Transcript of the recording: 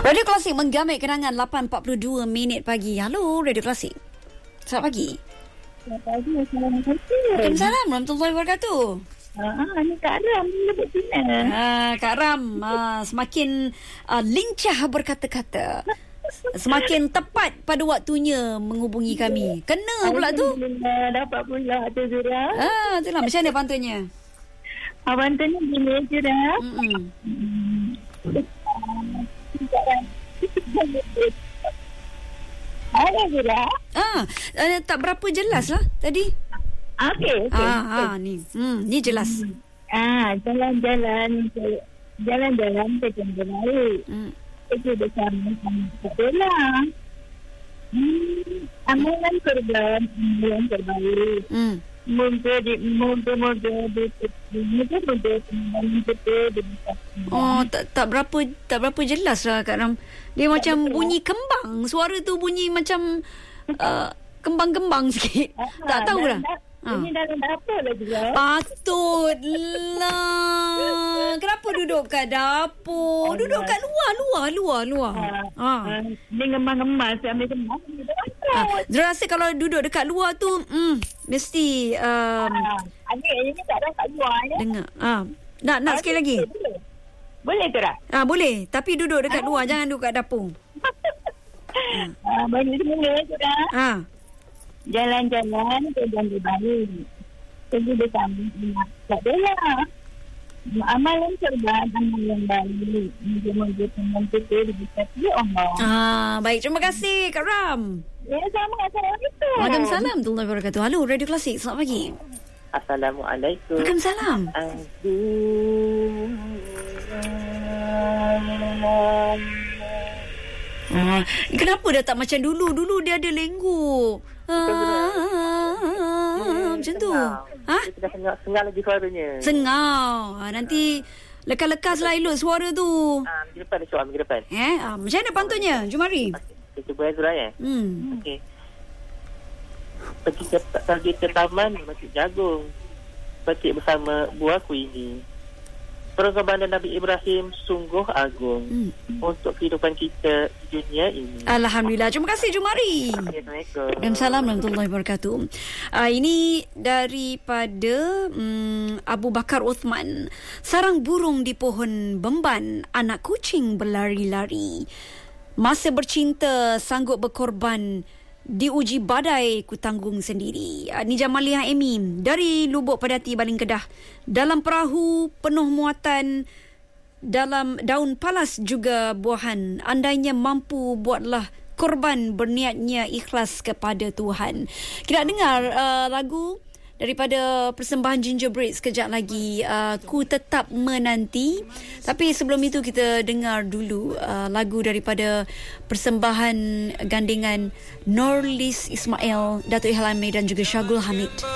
Radio Klasik menggamit kenangan 8.42 minit pagi. Halo Radio Klasik. Selamat pagi. Selamat pagi. Assalamualaikum. Waalaikumsalam warahmatullahi wabarakatuh. Ni Kak Ram ni lebut Cina. Kak Ram semakin lincah berkata-kata. Semakin tepat pada waktunya menghubungi kami. Kena pula tu. Dapat pula tu Zura. Itulah macam mana pantunya? Pantunya gini Zura. Ada Zura. Tak berapa jelas lah tadi. Okey. Ni jelas. Jalan-jalan ke tempat baik. Itu bersama sekolah. Amalan korban yang terbaik. Moga-moga tak berapa jelas lah Kak Ram. Dia macam bunyi kembang. Suara tu bunyi macam kembang-kembang sikit. Tak tahu lah. Ini dalam dapur lah juga. Patutlah. Kenapa duduk kat dapur? Duduk kat luar. Dia ngemang-ngemang. Saya ambil kemang. Dia rasa kalau duduk dekat luar tu mesti Adik ni tak ada kat luar ya? dengar. Nak sekali lagi? Boleh ke tak? Boleh. Tapi duduk dekat luar. Jangan duduk kat dapur. Banyak semula tu dah. Jalan-jalan ke jalan baik. Pergi bersama tak ada. Amalan serban, amalan baik. Moga-moga teman kita diberkati Allah. Baik, terima kasih Kak Ram. Ya, sama. Assalamualaikum. Waalaikumsalam warahmatullahi wabarakatuh. Halo Radio Klasik, selamat pagi. Assalamualaikum. Waalaikumsalam. Kenapa dah tak macam dulu? Dulu dia ada lenggu. Macam tu. Kita dah sengal lagi suaranya. Sengau. Nanti lekas-lekas lah elok suara tu. Minggu depan insyaAllah, minggu depan. Macam mana pantunya? Jom mari. Kita cuba Azura ya. Okey. Pergi ke taman memetik jagung. Petik bersama buahku ini. Pengorbanan Nabi Ibrahim sungguh agung untuk kehidupan kita di dunia ini. Alhamdulillah. Terima kasih Jumari. Assalamualaikum. Waalaikumsalam warahmatullahi wabarakatuh. Ini daripada Abu Bakar Uthman. Sarang burung di pohon bemban, anak kucing berlari-lari. Masa bercinta sanggup berkorban, diuji badai ku tanggung sendiri. Ni Jamaliah Amy dari Lubuk Padati, Baling Kedah. Dalam perahu penuh muatan, dalam daun palas juga buahan. Andainya mampu, buatlah korban, berniatnya ikhlas kepada Tuhan. Kita dengar lagu daripada persembahan Gingerbread sekejap lagi, Ku Tetap Menanti. Tapi sebelum itu kita dengar dulu lagu daripada persembahan gandingan Norlis Ismail, Datuk Ilham dan juga Syagul Hamid.